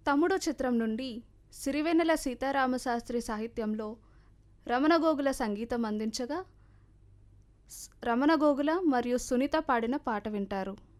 తమ్ముడు చిత్రం నుండి సిరివెన్నెల సీతారామశాస్త్రి సాహిత్యంలో రమణ గోగుల సంగీతం అందించగా రమణ గోగుల మరియు సునీత పాడిన పాట వింటారు.